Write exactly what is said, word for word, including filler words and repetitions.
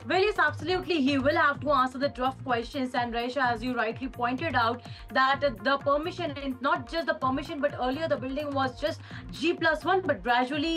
Well, yes, absolutely. He will have to answer the tough questions. And Raisha, as you rightly pointed out, that uh, the permission, and not just the permission, but earlier the building was just G plus one, but gradually